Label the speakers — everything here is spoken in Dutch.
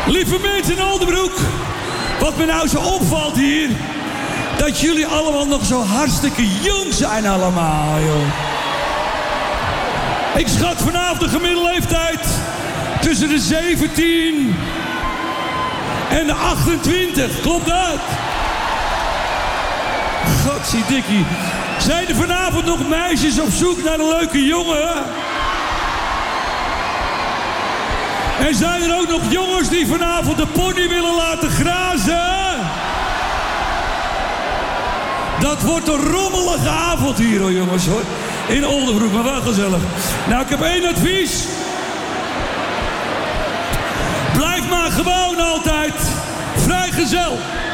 Speaker 1: Lieve mensen in Oldenbroek, wat me nou zo opvalt hier, dat jullie allemaal nog zo hartstikke jong zijn allemaal, joh. Ik schat vanavond de gemiddelde leeftijd tussen de 17 en de 28, klopt dat? Godziedikkie. Zijn er vanavond nog meisjes op zoek naar een leuke jongen? En zijn er ook nog jongens die vanavond de pony willen laten grazen? Dat wordt een rommelige avond hier, hoor, jongens, hoor. In Oldenbroek, maar wel gezellig. Nou, ik heb één advies. Blijf maar gewoon altijd vrijgezel.